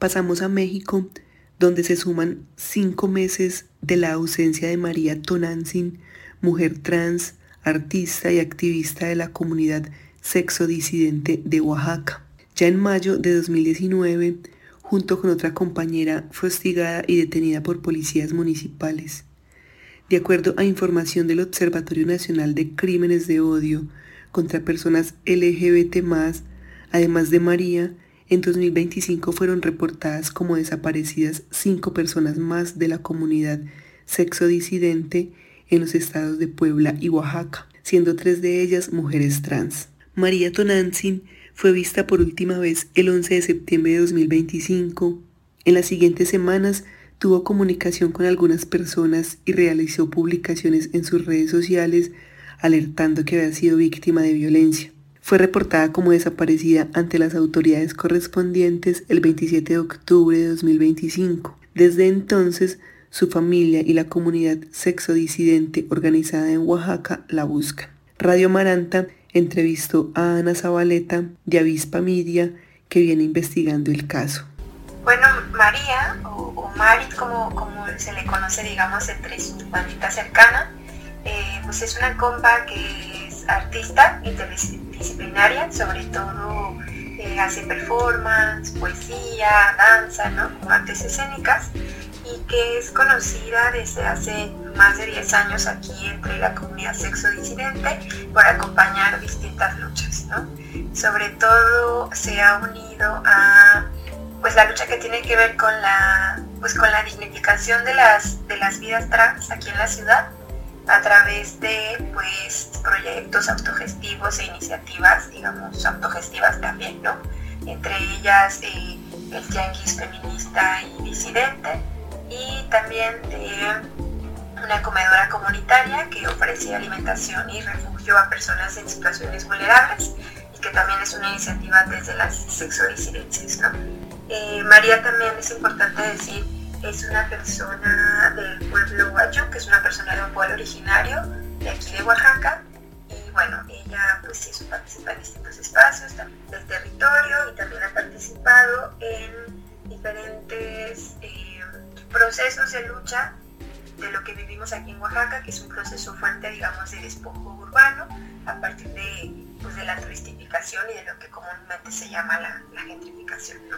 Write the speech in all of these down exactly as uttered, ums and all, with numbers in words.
Pasamos a México, donde se suman cinco meses de la ausencia de María Tonantzin, mujer trans, artista y activista de la comunidad sexodisidente de Oaxaca. Ya en mayo de dos mil diecinueve, junto con otra compañera, fue hostigada y detenida por policías municipales. De acuerdo a información del Observatorio Nacional de Crímenes de Odio contra Personas L G B T más, además de María, en dos mil veinticinco fueron reportadas como desaparecidas cinco personas más de la comunidad sexodisidente en los estados de Puebla y Oaxaca, siendo tres de ellas mujeres trans. María Tonantzin fue vista por última vez el once de septiembre de dos mil veinticinco. En las siguientes semanas tuvo comunicación con algunas personas y realizó publicaciones en sus redes sociales alertando que había sido víctima de violencia. Fue reportada como desaparecida ante las autoridades correspondientes el veintisiete de octubre de dos mil veinticinco. Desde entonces, su familia y la comunidad sexodisidente organizada en Oaxaca la buscan. Radio Maranta entrevistó a Ana Zabaleta de Avispa Media, que viene investigando el caso. Bueno, María, o, o Mari, como, como se le conoce, digamos, entre su bandita cercana, eh, pues es una compa que es artista interdisciplinaria, sobre todo eh, hace performance, poesía, danza, ¿no? Como artes escénicas, y que es conocida desde hace más de diez años aquí entre la comunidad sexodisidente por acompañar distintas luchas, ¿no? Sobre todo se ha unido a pues la lucha que tiene que ver con la pues con la dignificación de las de las vidas trans aquí en la ciudad a través de pues proyectos autogestivos e iniciativas, digamos, autogestivas también, ¿no? Entre ellas eh, el Tianguis Feminista y Disidente, y también de una comedora comunitaria que ofrece alimentación y refugio a personas en situaciones vulnerables, y que también es una iniciativa desde las sexodisidencias, ¿no? Eh, María también, es importante decir, es una persona del pueblo Huacho, que es una persona de un pueblo originario de aquí de Oaxaca, y bueno, ella pues sí, eso participa en distintos espacios del territorio y también ha participado en diferentes eh, procesos de lucha de lo que vivimos aquí en Oaxaca, que es un proceso fuerte, digamos, de despojo urbano a partir de, pues, de la turistificación y de lo que comúnmente se llama la, la gentrificación, ¿no?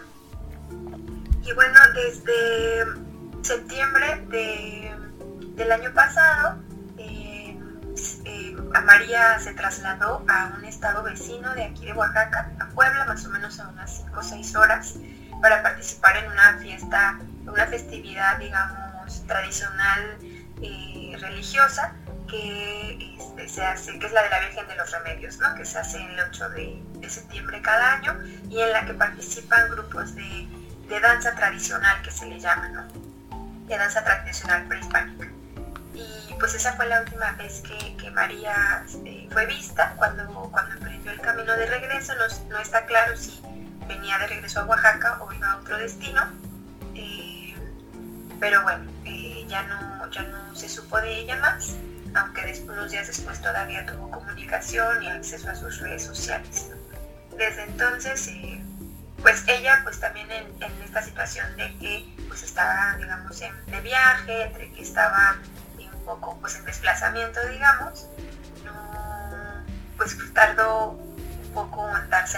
Y bueno, desde septiembre de, del año pasado, eh, eh, a María se trasladó a un estado vecino de aquí de Oaxaca, a Puebla, más o menos a unas cinco o seis horas, para participar en una fiesta, una festividad, digamos, tradicional eh, religiosa, que este, se hace, que es la de la Virgen de los Remedios, ¿no? Que se hace el ocho de, de septiembre cada año, y en la que participan grupos de, de danza tradicional, que se le llama, ¿no? De danza tradicional prehispánica. Y pues esa fue la última vez que, que María este, fue vista. Cuando, cuando emprendió el camino de regreso, no, no está claro si venía de regreso a Oaxaca o iba a otro destino, eh, pero bueno, eh, ya, no, ya no se supo de ella más, aunque después, unos días después todavía tuvo comunicación y acceso a sus redes sociales, ¿no? Desde entonces, eh, pues ella pues también en, en esta situación de que pues estaba, digamos, en, de viaje, entre que estaba un poco pues en desplazamiento, digamos, no, pues tardó un poco en darse